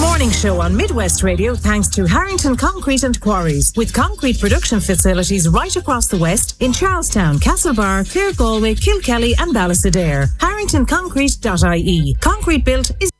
Morning Show on Midwest Radio thanks to Harrington Concrete and Quarries, with concrete production facilities right across the West in Charlestown, Castlebar, Clare, Galway, Kilkelly and Ballysadare. HarringtonConcrete.ie. Concrete built is